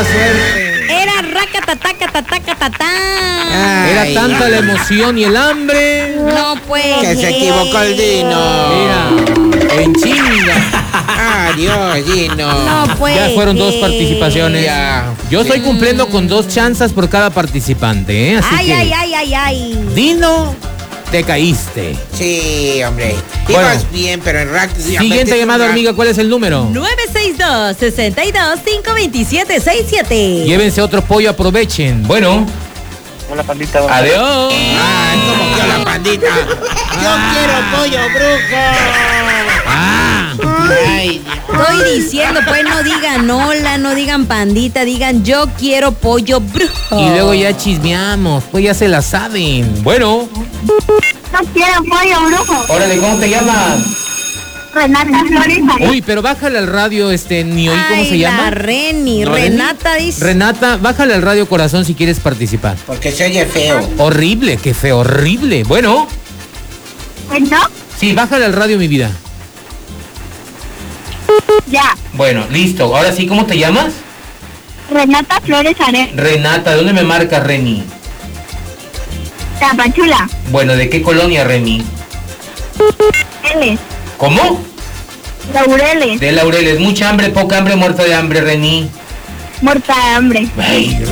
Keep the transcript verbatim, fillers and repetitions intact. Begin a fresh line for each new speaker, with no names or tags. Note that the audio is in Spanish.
mala suerte.
Era racatatacatatacatá.
Era tanta la emoción y el hambre.
No puede.
Que se equivocó el Dino.
Mira, en chinga.
Adiós, Dino.
No puede.
Ya fueron dos participaciones.
Ya.
Yo estoy cumpliendo con dos chanzas por cada participante, ¿eh? Así
Ay,
que,
ay, ay, ay, ay.
Dino, te caíste.
Sí, hombre.
Bueno.
Ibas bien, pero en rack...
Siguiente llamada, hormiga, ¿cuál es el número?
nueve seis dos, seis dos, cinco dos siete seis siete.
Llévense otro pollo, aprovechen. Bueno.
Hola, pandita.
Adiós.
Ah, ¿cómo que la pandita? Yo quiero pollo brujo.
Ah.
Ay,
Estoy diciendo, pues no digan hola, no digan pandita, digan yo quiero pollo brujo.
Y luego ya chismeamos, pues ya se la saben. Bueno.
No quiero pollo brujo.
Órale, ¿cómo te llamas?
Renata Flores.
Uy, pero bájale al radio, este, ni oí cómo
Ay,
se llama.
La Reni,
¿No,
Renata
Reni?
dice.
Renata, bájale al radio, corazón, si quieres participar.
porque se oye feo.
Horrible, qué feo, horrible. Bueno,
¿No?
sí, bájale al radio, mi vida.
Ya.
Bueno, listo. Ahora sí, ¿cómo te llamas?
Renata Flores Arena.
Renata, ¿de dónde me marca Reni?
Tapachula.
Bueno, ¿de qué colonia, Reni?
L.
¿Cómo?
Laureles.
De Laureles. Mucha hambre, poca hambre, muerta de hambre, Reni.
Muerta de hambre.
Ay,